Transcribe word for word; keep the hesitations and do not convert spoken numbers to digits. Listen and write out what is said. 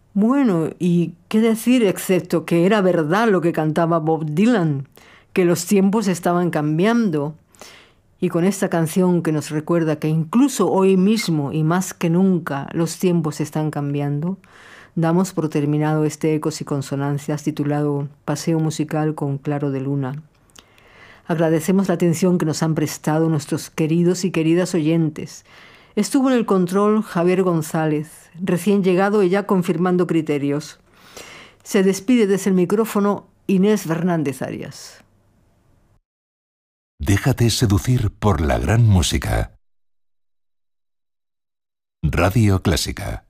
Bueno, ¿y qué decir excepto que era verdad lo que cantaba Bob Dylan, que los tiempos estaban cambiando? Y con esta canción que nos recuerda que incluso hoy mismo y más que nunca los tiempos están cambiando, damos por terminado este Ecos y Consonancias titulado Paseo musical con Claro de Luna. Agradecemos la atención que nos han prestado nuestros queridos y queridas oyentes. Estuvo en el control Javier González, recién llegado y ya confirmando criterios. Se despide desde el micrófono Inés Fernández Arias. Déjate seducir por la gran música. Radio Clásica.